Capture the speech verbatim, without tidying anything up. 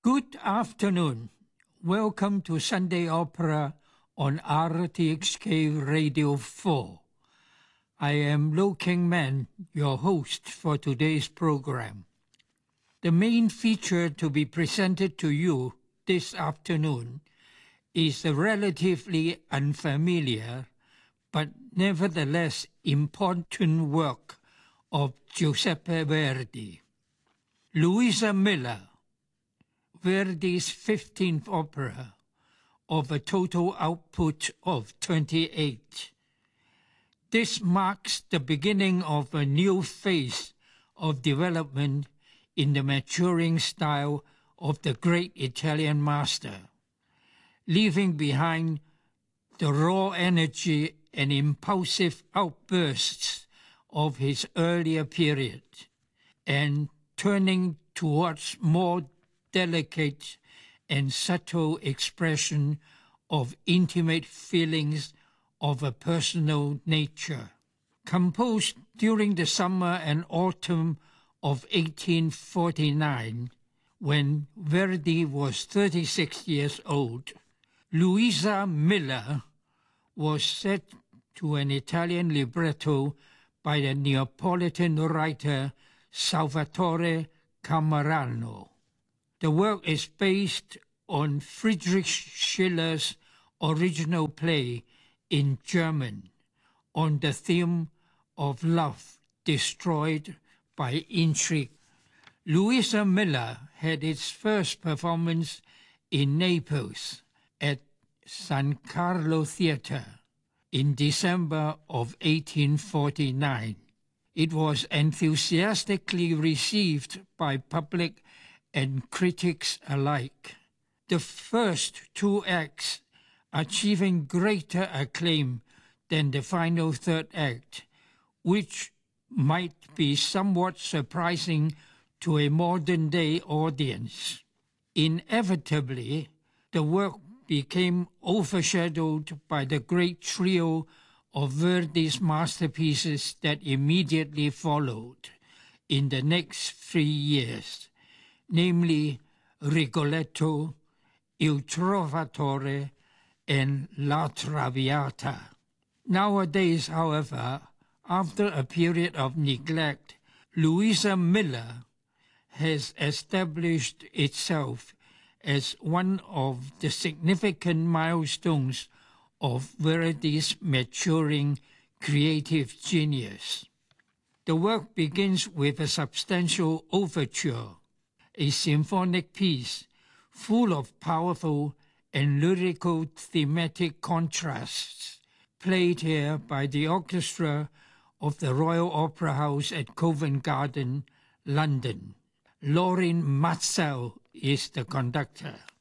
Good afternoon. Welcome to Sunday Opera on R T H K Radio four. I am Lo King Man, your host for today's program. The main feature to be presented to you this afternoon is the relatively unfamiliar but nevertheless important work of Giuseppe Verdi. Luisa Miller, Verdi's fifteenth opera, of a total output of twenty-eight. This marks the beginning of a new phase of development in the maturing style of the great Italian master, leaving behind the raw energy and impulsive outbursts of his earlier period, and turning towards more delicate and subtle expression of intimate feelings of a personal nature. Composed during the summer and autumn of eighteen forty-nine, when Verdi was thirty-six years old, Luisa Miller was set to an Italian libretto by the Neapolitan writer Salvatore Camerano. The work is based on Friedrich Schiller's original play in German on the theme of love destroyed by intrigue. Luisa Miller had its first performance in Naples at San Carlo Theatre in December of eighteen forty-nine. It was enthusiastically received by public and critics alike. The first two acts achieving greater acclaim than the final third act, which might be somewhat surprising to a modern-day audience. Inevitably, the work became overshadowed by the great trio of Verdi's masterpieces that immediately followed in the next three years, namely Rigoletto, Il Trovatore, and La Traviata. Nowadays, however, after a period of neglect, Luisa Miller has established itself as one of the significant milestones of Verdi's maturing creative genius. The work begins with a substantial overture, a symphonic piece full of powerful and lyrical thematic contrasts, played here by the orchestra of the Royal Opera House at Covent Garden, London. Lorin Maazel is the conductor.